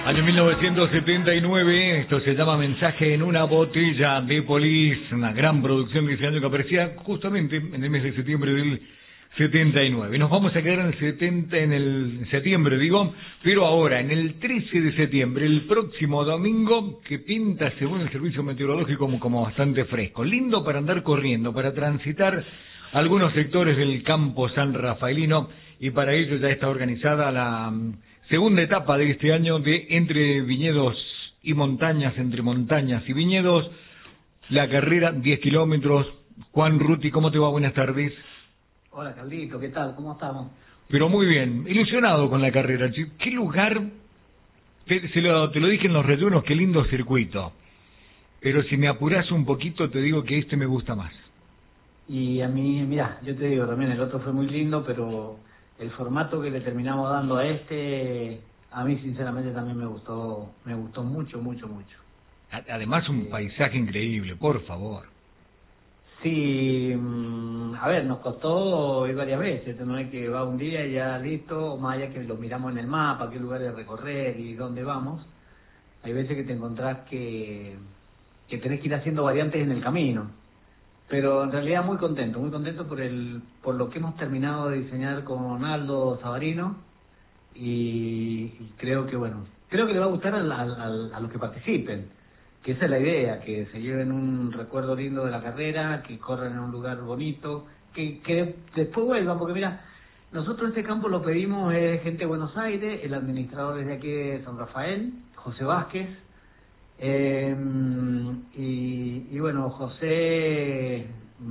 Año 1979, esto se llama Mensaje en una botella de Police, una gran producción de ese año que aparecía justamente en el mes de septiembre del 79. Nos vamos a quedar en el septiembre, pero ahora, en el 13 de septiembre, el próximo domingo, que pinta, según el servicio meteorológico, como bastante fresco. Lindo para andar corriendo, para transitar algunos sectores del campo san rafaelino, y para ello ya está organizada la segunda etapa de este año de Entre Viñedos y Montañas, entre montañas y viñedos, la carrera 10 kilómetros. Juan Ruti, ¿cómo te va? Buenas tardes. Hola, Carlito, ¿qué tal? ¿Cómo estamos? Pero muy bien, ilusionado con la carrera. ¿Qué lugar? Te lo dije en los reyunos, qué lindo circuito. Pero si me apuras un poquito, te digo que este me gusta más. Y a mí, mira, yo te digo también, el otro fue muy lindo, pero el formato que le terminamos dando a este, a mí sinceramente también me gustó mucho, mucho, mucho. Además, un paisaje increíble, por favor. Sí, a ver, nos costó ir varias veces, no es que va un día y ya listo, o más allá que lo miramos en el mapa, qué lugares recorrer y dónde vamos. Hay veces que te encontrás que tenés que ir haciendo variantes en el camino. Pero en realidad muy contento por lo que hemos terminado de diseñar con Aldo Sabarino, y creo que creo que le va a gustar a los que participen, que esa es la idea, que se lleven un recuerdo lindo de la carrera, que corran en un lugar bonito, que después vuelvan, porque mira, nosotros este campo lo pedimos gente de Buenos Aires, el administrador es de aquí de San Rafael, José Vázquez. Y bueno, José